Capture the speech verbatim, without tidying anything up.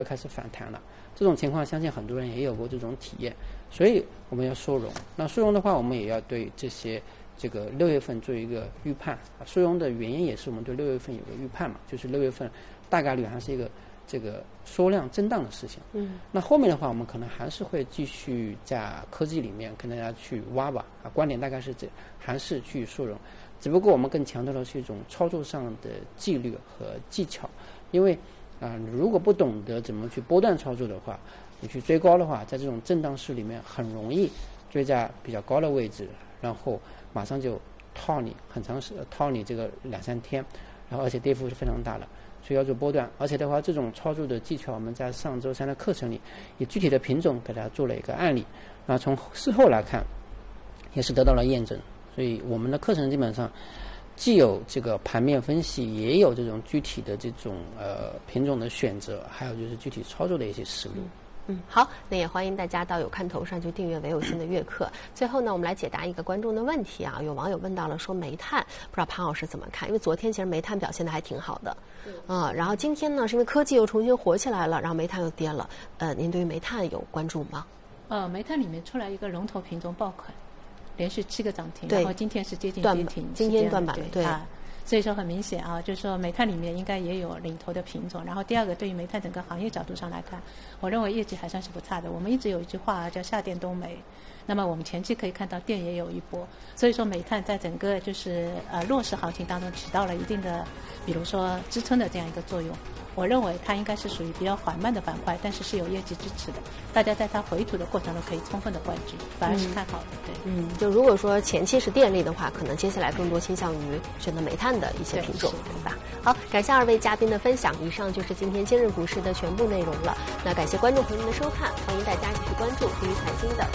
开始反弹了。这种情况相信很多人也有过这种体验，所以我们要缩容。那缩容的话，我们也要对这些这个六月份做一个预判。缩容的原因也是我们对六月份有个预判嘛，就是六月份大概率还是一个这个缩量震荡的事情。 嗯， 那后面的话，我们可能还是会继续在科技里面跟大家去挖吧。啊，观点大概是这，还是去缩容，只不过我们更强调的是一种操作上的纪律和技巧，因为啊、呃，如果不懂得怎么去波段操作的话，你去追高的话，在这种震荡市里面很容易追在比较高的位置，然后马上就套你很长时套你这个两三天，然后而且跌幅是非常大的，所以要做波段。而且的话，这种操作的技巧，我们在上周三的课程里以具体的品种给大家做了一个案例，那从事后来看也是得到了验证。所以我们的课程基本上既有这个盘面分析，也有这种具体的这种呃品种的选择，还有就是具体操作的一些思路。 嗯，好，那也欢迎大家到有看头上去订阅唯有新的月课。最后呢，我们来解答一个观众的问题啊，有网友问到了说煤炭，不知道潘老师怎么看？因为昨天其实煤炭表现的还挺好的，啊、嗯，然后今天呢是因为科技又重新火起来了，然后煤炭又跌了。呃，您对于煤炭有关注吗？ 呃，煤炭里面出来一个龙头品种爆款，连续七个涨停， 对， 然后今天是接近跌停， 今天断板了，对啊。所以说很明显啊，就是说煤炭里面应该也有领头的品种。然后第二个，对于煤炭整个行业角度上来看，我认为业绩还算是不差的。我们一直有一句话叫夏电冬煤，那么我们前期可以看到电也有一波，所以说煤炭在整个就是呃弱势行情当中起到了一定的，比如说支撑的这样一个作用。我认为它应该是属于比较缓慢的板块，但是是有业绩支持的。大家在它回吐的过程中可以充分的关注，反而是看好的。对， 嗯，就如果说前期是电力的话，可能接下来更多倾向于选择煤炭的一些品种，对吧？好，感谢二位嘉宾的分享，以上就是今天今日股市的全部内容了。那感谢观众朋友们的收看，欢迎大家继续关注对于财经的